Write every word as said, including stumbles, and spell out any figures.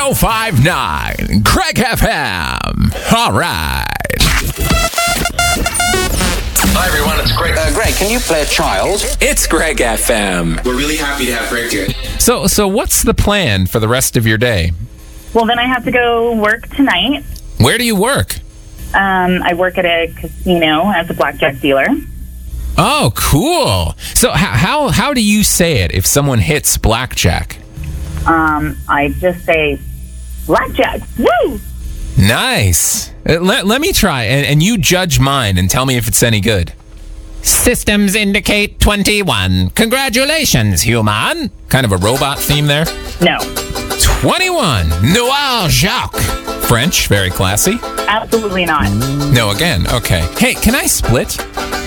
oh five point nine, Craig F M. All right. Hi, everyone. It's Greg. Uh, Greg, can you play a child? It's Greg F M. We're really happy to have Greg here. So, so what's the plan for the rest of your day? Well, then I have to go work tonight. Where do you work? Um, I work at a casino as a blackjack dealer. Oh, cool. So how how, how do you say it if someone hits blackjack? Um, I just say, blackjack, woo! Nice. Uh, let, let me try, and, and you judge mine and tell me if it's any good. Systems indicate twenty-one. Congratulations, human. Kind of a robot theme there. No. twenty-one. Noir Jacques. French, very classy. Absolutely not. No, again. Okay. Hey, can I split?